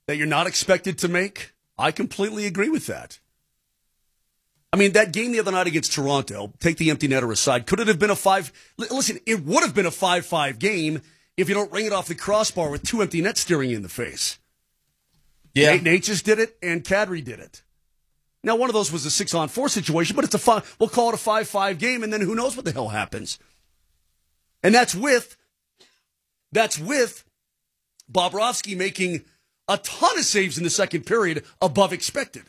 that you're not expected to make. I completely agree with that. I mean, that game the other night against Toronto, take the empty netter aside, could it have been a 5? Listen, it would have been a 5-5 game if you don't ring it off the crossbar with 2 empty nets staring you in the face. Yeah. Nate just did it, and Kadri did it. Now, one of those was a 6-on-4 situation, but we'll call it a 5-5 game, and then who knows what the hell happens. And that's with Bobrovsky making a ton of saves in the second period above expected.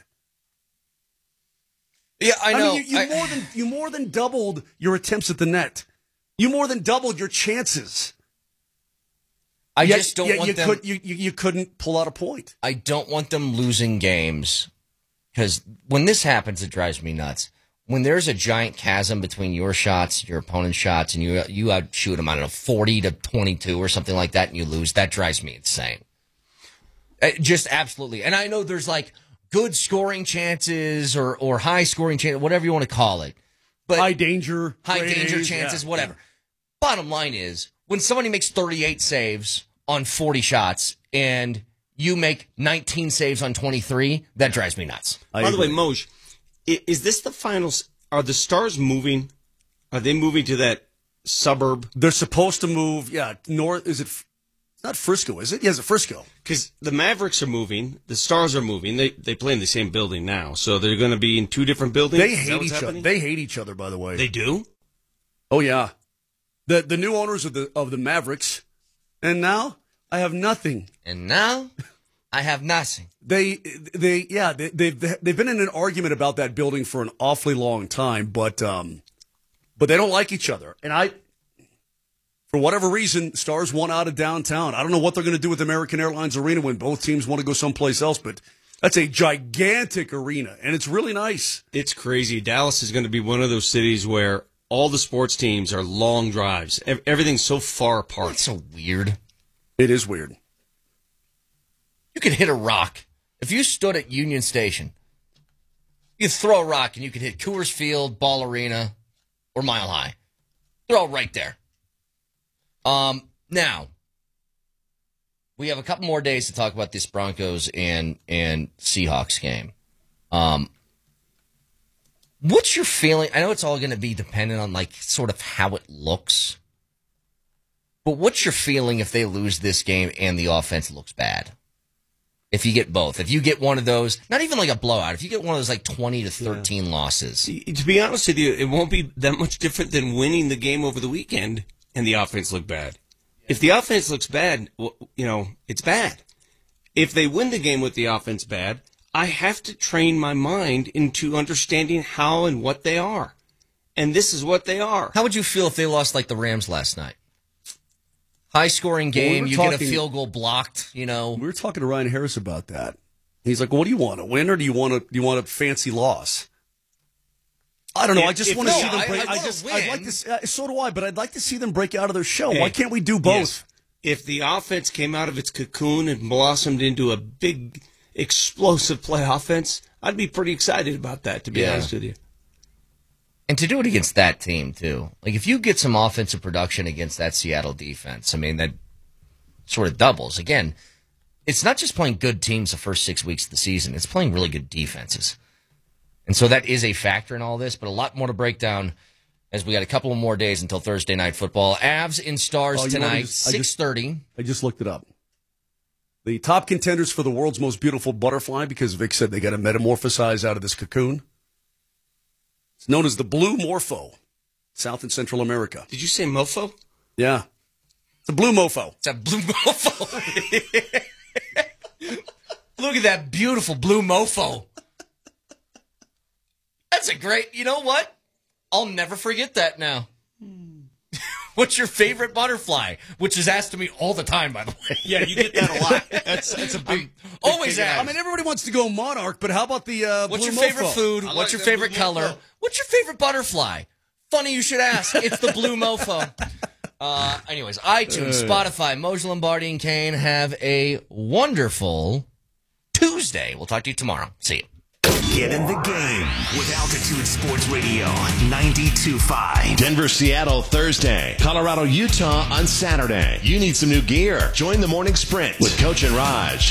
Yeah, I know. I mean, you more than doubled your attempts at the net. You more than doubled your chances. Just don't want them. You couldn't pull out a point. I don't want them losing games because when this happens, it drives me nuts. When there's a giant chasm between your shots, your opponent's shots, and you outshoot them, I don't know, 40-22 or something like that, and you lose, that drives me insane. Just absolutely. And I know there's like good scoring chances or high scoring chances, whatever you want to call it. But high danger chances, whatever. Bottom line is, when somebody makes 38 saves on 40 shots and you make 19 saves on 23, that drives me nuts. By the way, Moj, is this the finals? Are the Stars moving? Are they moving to that suburb? They're supposed to move, north. Is it? It's not Frisco, is it? Yes, it's Frisco. Because the Mavericks are moving, the Stars are moving. They play in the same building now, so they're going to be in 2 different buildings. They hate each other. They hate each other, by the way. They do? Oh yeah, the new owners of the Mavericks, and now I have nothing. And now I have nothing. They've been in an argument about that building for an awfully long time, but they don't like each other, and for whatever reason, Stars want out of downtown. I don't know what they're going to do with American Airlines Arena when both teams want to go someplace else, but that's a gigantic arena, and it's really nice. It's crazy. Dallas is going to be one of those cities where all the sports teams are long drives. Everything's so far apart. That's so weird. It is weird. You could hit a rock. If you stood at Union Station, you could throw a rock and you could hit Coors Field, Ball Arena, or Mile High. They're all right there. Now, we have a couple more days to talk about this Broncos and Seahawks game. What's your feeling? I know it's all going to be dependent on like sort of how it looks, but what's your feeling if they lose this game and the offense looks bad? If you get both, if you get one of those, not even like a blowout, if you get one of those like 20-13 losses. To be honest with you, it won't be that much different than winning the game over the weekend and the offense look bad. If the offense looks bad, it's bad. If they win the game with the offense bad, I have to train my mind into understanding how and what they are. And this is what they are. How would you feel if they lost like the Rams last night? High-scoring game, you get a field goal blocked, We were talking to Ryan Harris about that. He's like, what do you want, a win or do you want a fancy loss? I don't know. I just want to see them break. I'd like to. So do I. But I'd like to see them break out of their shell. Why can't we do both? Yes. If the offense came out of its cocoon and blossomed into a big, explosive play offense, I'd be pretty excited about that. To be honest with you, and to do it against that team too. Like if you get some offensive production against that Seattle defense, I mean that sort of doubles. Again, it's not just playing good teams the first 6 weeks of the season. It's playing really good defenses. And so that is a factor in all this, but a lot more to break down as we got a couple of more days until Thursday night football. Avs in Stars tonight, 6:30. I just looked it up. The top contenders for the world's most beautiful butterfly, because Vic said they got to metamorphosize out of this cocoon. It's known as the blue morpho, South and Central America. Did you say mofo? Yeah. It's a blue mofo. It's a blue mofo. Look at that beautiful blue mofo. That's a great, you know what? I'll never forget that now. What's your favorite butterfly? Which is asked to me all the time, by the way. Yeah, you get that a lot. That's a big. Always big asked. I mean, everybody wants to go monarch, but how about the what's blue your favorite mofo? food? What's your favorite color? What's your favorite butterfly? Funny you should ask. It's the blue mofo. Anyways, iTunes, Spotify, Moj Lombardi and Kane, have a wonderful Tuesday. We'll talk to you tomorrow. See you. Get in the game with Altitude Sports Radio 92.5. Denver, Seattle, Thursday. Colorado, Utah on Saturday. You need some new gear. Join the morning sprint with Coach and Raj.